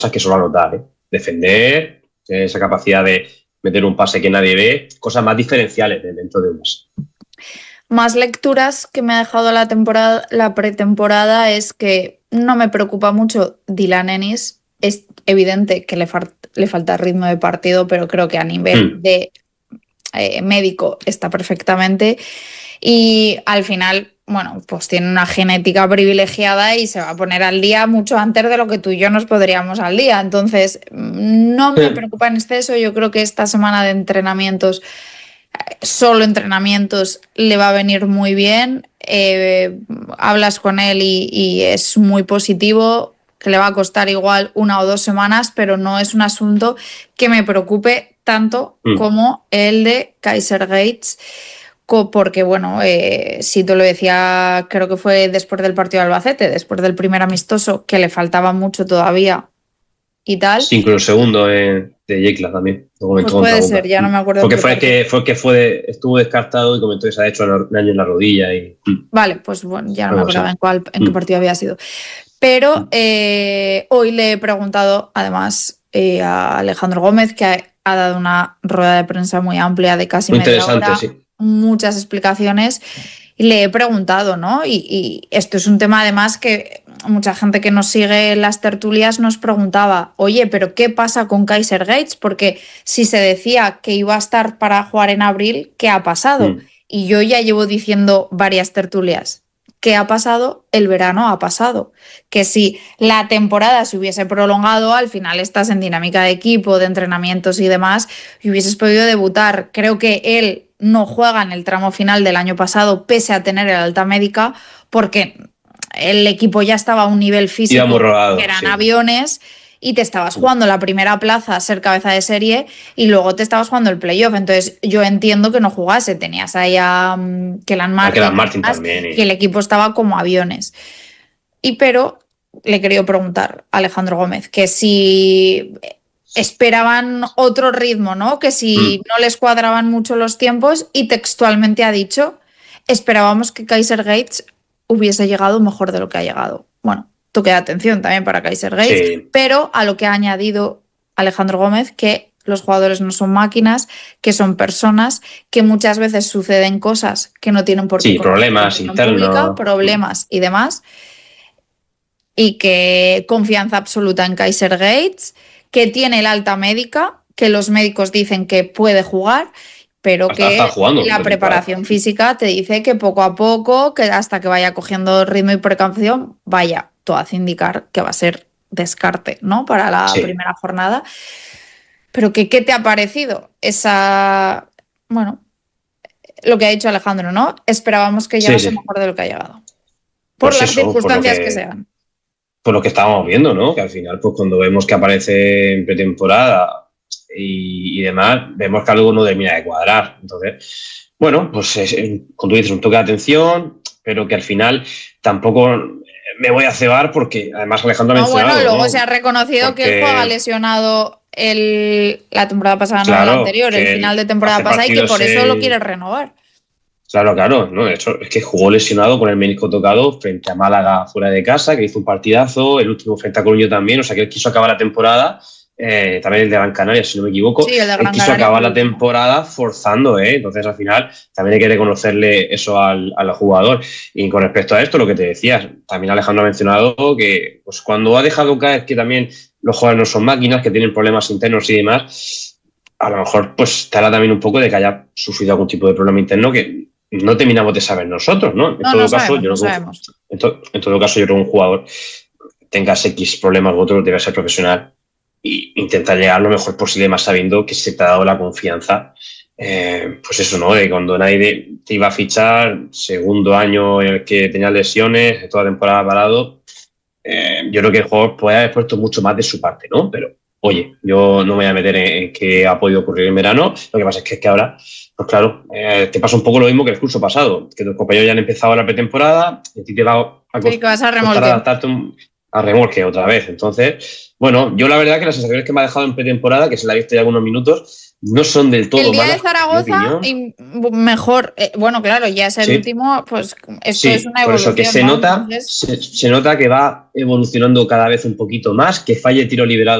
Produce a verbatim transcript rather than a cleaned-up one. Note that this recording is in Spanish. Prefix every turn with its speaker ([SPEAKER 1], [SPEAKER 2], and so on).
[SPEAKER 1] que solo anotar, ¿eh? Defender, esa capacidad de meter un pase que nadie ve, cosas más diferenciales de dentro de unas.
[SPEAKER 2] Más lecturas que me ha dejado la temporada, la pretemporada es que no me preocupa mucho Dylan Ennis. Es evidente que le, far, le falta ritmo de partido, pero creo que a nivel mm. de eh, médico está perfectamente. Y al final, bueno, pues tiene una genética privilegiada y se va a poner al día mucho antes de lo que tú y yo nos podríamos al día. Entonces, no me preocupa en exceso. Yo creo que esta semana de entrenamientos, solo entrenamientos, le va a venir muy bien. Eh, hablas con él y, y es muy positivo, que le va a costar igual una o dos semanas, pero no es un asunto que me preocupe tanto mm. como el de Kaiser Gates. Porque, bueno, eh, si te lo decía, creo que fue después del partido de Albacete, después del primer amistoso, que le faltaba mucho todavía y tal.
[SPEAKER 1] Sí, incluso el segundo de, de Yekla también.
[SPEAKER 2] Pues puede ser, ya no me acuerdo.
[SPEAKER 1] Porque fue que, fue que fue, estuvo descartado y comentó que se ha hecho un daño en la rodilla. Y...
[SPEAKER 2] Vale, pues bueno, ya no me acordaba en, cuál, en qué partido había sido. Pero eh, hoy le he preguntado, además, eh, a Alejandro Gómez, que ha, ha dado una rueda de prensa muy amplia de casi
[SPEAKER 1] muy
[SPEAKER 2] media hora.
[SPEAKER 1] Interesante, sí.
[SPEAKER 2] Muchas explicaciones y le he preguntado, ¿no? Y, y esto es un tema además que mucha gente que nos sigue en las tertulias nos preguntaba, oye, pero ¿qué pasa con Kaiser Gates? Porque si se decía que iba a estar para jugar en abril, ¿qué ha pasado? Mm. Y yo ya llevo diciendo varias tertulias, ¿qué ha pasado? El verano ha pasado. Que si la temporada se hubiese prolongado, al final estás en dinámica de equipo, de entrenamientos y demás, y hubieses podido debutar. Creo que él no juega en el tramo final del año pasado, pese a tener el alta médica, porque el equipo ya estaba a un nivel físico
[SPEAKER 1] rodado,
[SPEAKER 2] que eran
[SPEAKER 1] sí.
[SPEAKER 2] aviones, y te estabas jugando la primera plaza, ser cabeza de serie, y luego te estabas jugando el playoff. Entonces yo entiendo que no jugase, tenías ahí a um, Kelan Martin,
[SPEAKER 1] a Martin más, también,
[SPEAKER 2] y el equipo estaba como aviones. Y pero le he querido preguntar a Alejandro Gómez que si esperaban otro ritmo, ¿no? Que si mm. no les cuadraban mucho los tiempos, y textualmente ha dicho, esperábamos que Kaiser Gates hubiese llegado mejor de lo que ha llegado. Bueno, toque de atención también para Kaiser Gates, sí. Pero a lo que ha añadido Alejandro Gómez, que los jugadores no son máquinas, que son personas, que muchas veces suceden cosas que no tienen por qué.
[SPEAKER 1] Sí, problemas internos.
[SPEAKER 2] Pública, problemas y demás. Y que confianza absoluta en Kaiser Gates, que tiene el alta médica, que los médicos dicen que puede jugar, pero hasta que
[SPEAKER 1] jugando,
[SPEAKER 2] la preparación física te dice que poco a poco, que hasta que vaya cogiendo ritmo y precaución, vaya, todo hace indicar que va a ser descarte, ¿no? Para la sí. primera jornada. Pero que, ¿qué te ha parecido esa, bueno, lo que ha dicho Alejandro, ¿no? Esperábamos que llegase sí, sí. mejor de lo que ha llegado. Por pues las eso, circunstancias por que, que sean.
[SPEAKER 1] Por lo que estábamos viendo, ¿no? Que al final, pues cuando vemos que aparece en pretemporada y, y demás, vemos que algo no termina de cuadrar. Entonces, bueno, pues es, como tú dices, un toque de atención, pero que al final tampoco me voy a cebar porque además Alejandro ha
[SPEAKER 2] no,
[SPEAKER 1] mencionado...
[SPEAKER 2] Bueno, luego
[SPEAKER 1] ¿no?
[SPEAKER 2] se ha reconocido porque... que él juega lesionado el, la temporada pasada,
[SPEAKER 1] claro,
[SPEAKER 2] no la anterior, el final de temporada pasada, y que por eso
[SPEAKER 1] el...
[SPEAKER 2] lo quiere renovar.
[SPEAKER 1] Claro, claro, no, de hecho, es que jugó lesionado con el menisco tocado frente a Málaga fuera de casa, que hizo un partidazo, el último frente a Coruña también, o sea que él quiso acabar la temporada, eh, también el de Gran Canaria, si no me equivoco,
[SPEAKER 2] sí, el de Gran
[SPEAKER 1] él quiso
[SPEAKER 2] Canaria,
[SPEAKER 1] acabar la temporada forzando, ¿eh? Entonces al final también hay que reconocerle eso al, al jugador. Y con respecto a esto, lo que te decías, también Alejandro ha mencionado que pues, cuando ha dejado caer que también los jugadores no son máquinas, que tienen problemas internos y demás, a lo mejor pues te habla también un poco de que haya sufrido algún tipo de problema interno que no terminamos de saber nosotros, ¿no? En
[SPEAKER 2] no,
[SPEAKER 1] todo
[SPEAKER 2] no
[SPEAKER 1] caso,
[SPEAKER 2] sabemos,
[SPEAKER 1] yo
[SPEAKER 2] no
[SPEAKER 1] creo,
[SPEAKER 2] sabemos.
[SPEAKER 1] En, to, en todo caso, yo creo que un jugador tengas X problemas u otro, debe ser profesional e intentar llegar lo mejor posible, más sabiendo que se te ha dado la confianza, eh, pues eso, ¿no? De cuando nadie te iba a fichar, segundo año en el que tenías lesiones, toda la temporada parado, eh, yo creo que el jugador puede haber puesto mucho más de su parte, ¿no? Pero, oye, yo no me voy a meter en, en qué ha podido ocurrir en verano, lo que pasa es que, es que ahora... Pues claro, eh, te pasa un poco lo mismo que el curso pasado, que tus compañeros ya han empezado la pretemporada y a ti te va a,
[SPEAKER 2] sí, que vas a remolque.
[SPEAKER 1] adaptarte un, a remolque otra vez. Entonces, bueno, yo la verdad que las sensaciones que me ha dejado en pretemporada, que se la he visto ya algunos minutos, no son del todo
[SPEAKER 2] el día
[SPEAKER 1] malas,
[SPEAKER 2] de Zaragoza y mejor, eh, bueno, claro, ya es el sí. último, pues esto
[SPEAKER 1] sí,
[SPEAKER 2] es una evolución.
[SPEAKER 1] Por eso que se,
[SPEAKER 2] ¿no?
[SPEAKER 1] nota,
[SPEAKER 2] Entonces...
[SPEAKER 1] se, se nota que va evolucionando cada vez un poquito más, que falle tiro liberado